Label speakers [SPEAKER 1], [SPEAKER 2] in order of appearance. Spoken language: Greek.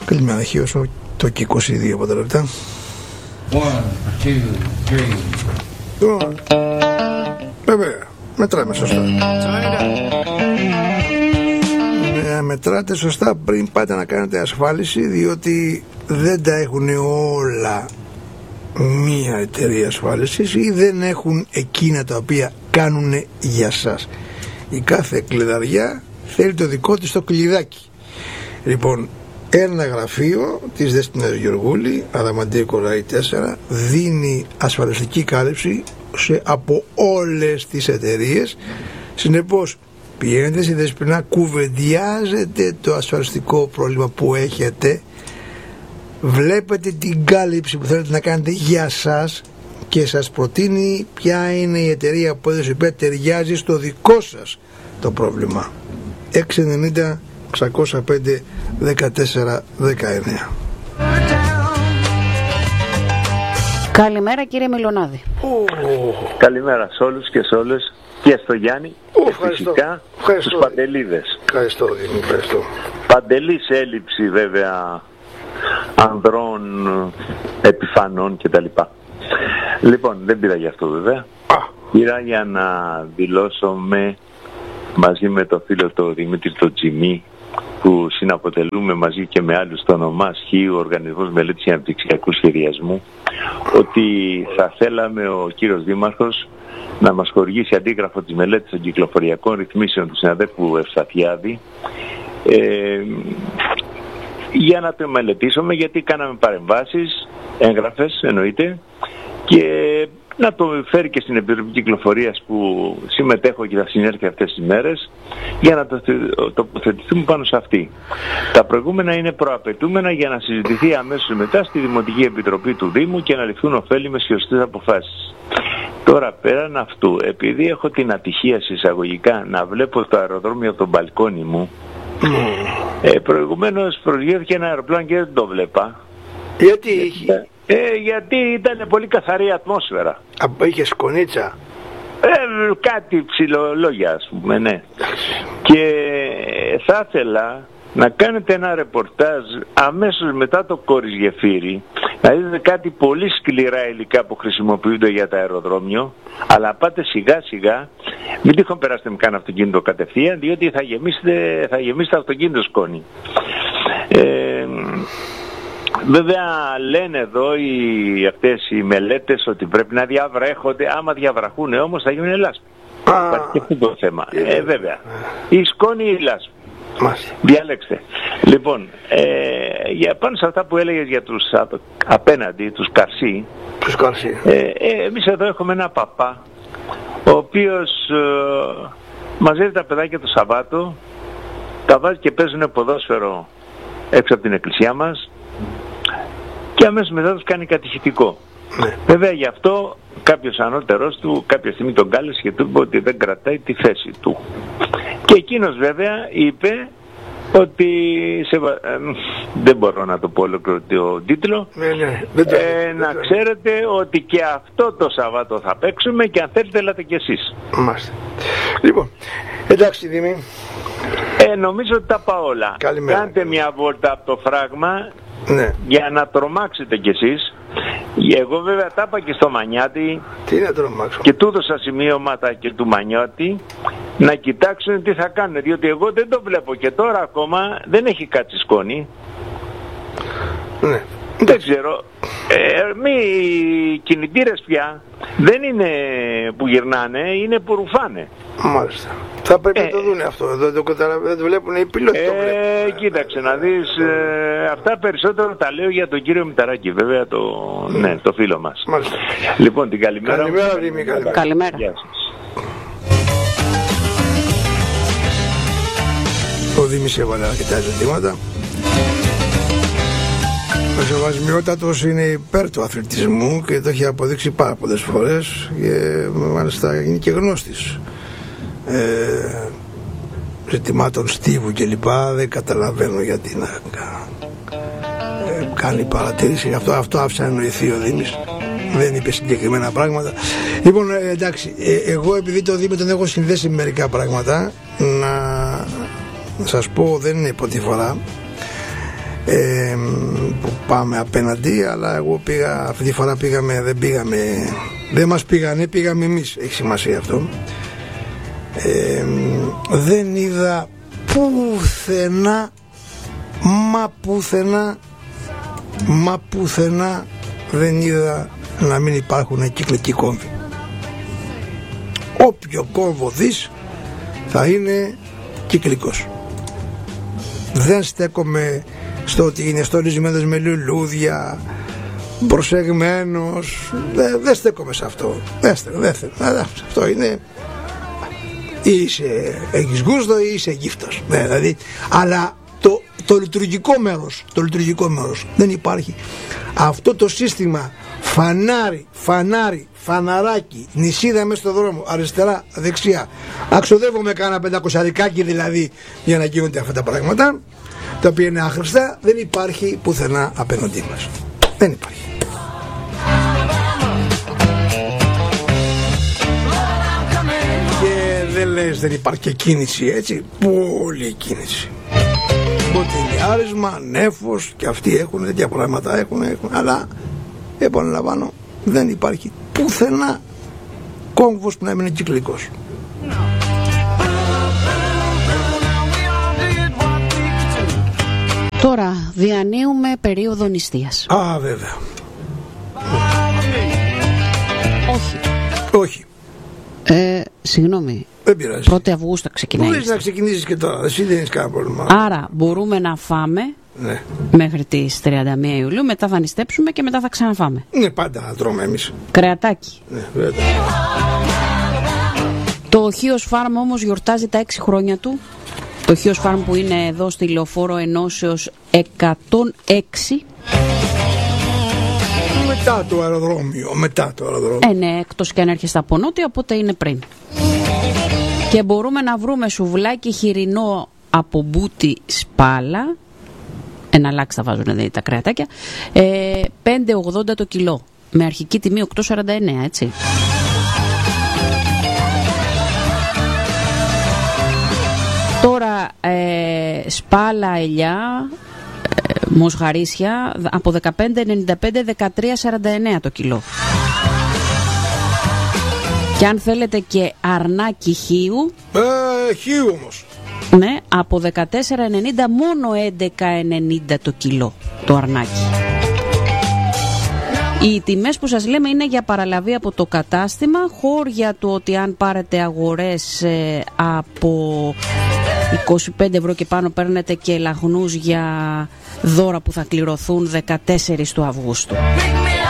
[SPEAKER 1] Καλημέρα, Χίωσο, το και 22 από τα λεπτά.
[SPEAKER 2] 1, 2, 3.
[SPEAKER 1] Βέβαια, μετράμε σωστά. Μετράτε σωστά πριν πάτε να κάνετε ασφάλιση, διότι δεν τα έχουν όλα μία εταιρεία ασφάλισης ή δεν έχουν εκείνα τα οποία κάνουν για σας. Η κάθε κλειδαριά θέλει το δικό της το κλειδάκι. Λοιπόν, ένα γραφείο της Δέστηνας Γεωργούλη, Αδαμαντία Κοραή 4, δίνει ασφαλιστική κάλυψη από όλες τις εταιρείες. Συνεπώς, πηγαίνετε στη Δεσποινά, κουβεντιάζετε το ασφαλιστικό πρόβλημα που έχετε, βλέπετε την κάλυψη που θέλετε να κάνετε για σας και σας προτείνει ποια είναι η εταιρεία που ταιριάζει στο δικό σας το πρόβλημα. 690 605 14 19.
[SPEAKER 3] Καλημέρα, κύριε Μιλονάδη.
[SPEAKER 4] Καλημέρα σε όλους και σε όλες, και στο Γιάννη και φυσικά στους Παντελίδες.
[SPEAKER 1] Ευχαριστώ, ευχαριστώ.
[SPEAKER 4] Παντελής έλλειψη βέβαια ανδρών, επιφανών κτλ. Λοιπόν, δεν πήρα γι' αυτό βέβαια. Πήρα για να δηλώσουμε μαζί με το φίλο το Δημήτρη το Τζιμί, που συναποτελούμε μαζί και με άλλους το όνομά ΣΧΙ, ο Οργανισμός Μελέτης Αναπτυξιακού Σχεδιασμού, ότι θα θέλαμε ο κύριος Δήμαρχος να μας χορηγήσει αντίγραφο της μελέτης των κυκλοφοριακών ρυθμίσεων του συναδέλφου Ευσταθιάδη, για να το μελετήσουμε, γιατί κάναμε παρεμβάσεις, έγγραφες εννοείται, και να το φέρει και στην Επιτροπή Κυκλοφορίας που συμμετέχω και θα συνέρθει αυτές τις μέρες, για να τοποθετηθούμε πάνω σε αυτή. Τα προηγούμενα είναι προαπαιτούμενα για να συζητηθεί αμέσως μετά στη Δημοτική Επιτροπή του Δήμου και να ληφθούν ωφέλιμες και σωστές αποφάσεις. Τώρα, πέραν αυτού, επειδή έχω την ατυχία συσσαγωγικά να βλέπω το αεροδρόμιο από τον μπαλκόνι μου, προηγουμένως προσγειώθηκε ένα αεροπλάνο και δεν το βλέπα.
[SPEAKER 1] Γιατί
[SPEAKER 4] γιατί ήταν πολύ καθαρή ατμόσφαιρα.
[SPEAKER 1] Είχε σκονίτσα.
[SPEAKER 4] Κάτι ψηλολόγια, ας πούμε, ναι. Και θα ήθελα να κάνετε ένα ρεπορτάζ αμέσως μετά το Κόρης Γεφύρι, να δείτε κάτι πολύ σκληρά υλικά που χρησιμοποιούνται για το αεροδρόμιο, αλλά πάτε σιγά σιγά, μην τυχόν περάσετε με κανένα αυτοκίνητο κατευθείαν, διότι θα γεμίσετε αυτοκίνητο σκόνη. Βέβαια λένε εδώ αυτές οι μελέτες ότι πρέπει να διαβρέχονται. Άμα διαβραχούν όμως θα γίνουν λάσπη. Υπάρχει και αυτό το θέμα. Βέβαια. Η σκόνη ή η λάσπη. Διάλεξτε. Λοιπόν, για πάνω σε αυτά που έλεγες για τους απέναντι, τους Καρσί. Εμείς εδώ έχουμε ένα παπά, ο οποίος μαζεύει τα παιδάκια το Σαββάτο, τα βάζει και παίζουν ποδόσφαιρο έξω από την εκκλησία μας, και αμέσως μετά τους κάνει κατηχητικό. Βέβαια γι' αυτό κάποιος ανώτερος του κάποια στιγμή τον κάλεσε και του είπε ότι δεν κρατάει τη θέση του. Και εκείνος βέβαια είπε ότι δεν μπορώ να το πω ολόκληρο το τίτλο, να ξέρετε ότι και αυτό το Σαββάτο θα παίξουμε και αν θέλετε έλατε κι εσείς.
[SPEAKER 1] Μάλιστα. Λοιπόν, εντάξει Δήμη,
[SPEAKER 4] νομίζω ότι τα πάω όλα.
[SPEAKER 1] Καλημέρα.
[SPEAKER 4] Κάντε μια βόλτα από το φράγμα,
[SPEAKER 1] ναι,
[SPEAKER 4] για να τρομάξετε κι εσείς. Εγώ βέβαια τα είπα και στο Μανιάτη.
[SPEAKER 1] Τι να τρομάξω.
[SPEAKER 4] Και του έδωσα σημείωματα και του Μανιάτη να κοιτάξουν τι θα κάνουν, διότι εγώ δεν το βλέπω και τώρα ακόμα δεν έχει κάτσει σκόνη.
[SPEAKER 1] Ναι.
[SPEAKER 4] Δεν ξέρω. Οι κινητήρες πια δεν είναι που γυρνάνε, είναι που ρουφάνε.
[SPEAKER 1] Μάλιστα. Θα πρέπει να το δουν αυτό. Δεν το βλέπουν οι πιλότοι.
[SPEAKER 4] Κοίταξε να δεις. Αυτά περισσότερο τα λέω για τον κύριο Μηταράκη, βέβαια, το φίλο μας.
[SPEAKER 1] Μάλιστα.
[SPEAKER 4] Λοιπόν, την καλημέρα.
[SPEAKER 1] Καλημέρα, Δήμη,
[SPEAKER 3] καλημέρα.
[SPEAKER 4] Γεια σας.
[SPEAKER 1] Ο Δήμης έβαλε αρκετά ζητήματα. Ο σεβασμιότατος είναι υπέρ του αθλητισμού και το έχει αποδείξει πάρα πολλές φορές και μάλιστα είναι και γνώστης ζητημάτων στίβου και λοιπά. Δεν καταλαβαίνω γιατί να κάνει παρατήρηση. Αυτό άφησε να εννοηθεί ο Δήμης. Δεν είπε συγκεκριμένα πράγματα. Λοιπόν, εντάξει, εγώ επειδή το Δήμη τον έχω συνδέσει με μερικά πράγματα, να σας πω, δεν είναι πρώτη φορά. που πάμε απέναντι, αλλά εγώ πήγα, αυτή τη φορά δεν μας πήγανε, πήγαμε εμείς, έχει σημασία αυτό. Δεν είδα πουθενά δεν είδα να μην υπάρχουν κυκλικοί κόμβοι. Όποιο κόμβο δεις θα είναι κυκλικός. Δεν στέκομαι στο ότι είναι στολισμένος με λουλούδια, προσεγμένος, δεν στέκομαι σε αυτό. Δεν αυτό είναι, ή έχεις γούστο ή είσαι γύφτος, δηλαδή, αλλά το λειτουργικό μέρος δεν υπάρχει. Αυτό το σύστημα φαναράκι, νησίδα μέσα στο δρόμο, αριστερά, δεξιά, αξοδεύομαι κάνα 500 δηλαδή για να γίνονται αυτά τα πράγματα, τα οποία είναι άχρηστα, δεν υπάρχει πουθενά απέναντί μας. Δεν υπάρχει. Και δεν λες δεν υπάρχει και κίνηση, έτσι, πολλή κίνηση. Μποτιλιάρισμα, νέφος, και αυτοί έχουν τέτοια πράγματα, έχουν, αλλά επαναλαμβάνω, δεν υπάρχει πουθενά κόμβος που να μην είναι κυκλικός.
[SPEAKER 3] Τώρα διανύουμε περίοδο νηστείας.
[SPEAKER 1] Α, βέβαια. Όχι.
[SPEAKER 3] Συγγνώμη.
[SPEAKER 1] Δεν πειράζει.
[SPEAKER 3] 1η Αυγούστου ξεκινάει.
[SPEAKER 1] Μπορείς να ξεκινήσεις και τώρα, εσύ δεν έχεις κανένα πρόβλημα.
[SPEAKER 3] Άρα μπορούμε να φάμε, ναι, μέχρι τις 31 Ιουλίου, μετά θα νηστέψουμε και μετά θα ξαναφάμε.
[SPEAKER 1] Ναι, πάντα θα τρώμε εμείς.
[SPEAKER 3] Κρεατάκι.
[SPEAKER 1] Ναι, βέβαια.
[SPEAKER 3] Το Χίος Φάρμ όμως γιορτάζει τα 6 χρόνια του. Το Χίος Φάρμ που είναι εδώ στη Λεωφόρο Ενώσεως 106.
[SPEAKER 1] Μετά το αεροδρόμιο.
[SPEAKER 3] Ναι, εκτός και αν έρχεσαι από νότια, οπότε είναι πριν. Και μπορούμε να βρούμε σουβλάκι χοιρινό από μπούτι σπάλα. Εναλλάξει θα βάζουν δηλαδή τα κρεατάκια. 5,80 το κιλό. Με αρχική τιμή 8,49, έτσι. Τώρα σπάλα ελιά, μοσχαρίσια από 15,95 13,49 το κιλό. Και αν θέλετε και αρνάκι χείου,
[SPEAKER 1] χείου όμως,
[SPEAKER 3] ναι, από 14,90 μόνο 11,90 το κιλό το αρνάκι. Οι τιμές που σας λέμε είναι για παραλαβή από το κατάστημα, χώρια του ότι αν πάρετε αγορές από 25 ευρώ και πάνω παίρνετε και λαγνούς για δώρα που θα κληρωθούν 14 του Αυγούστου.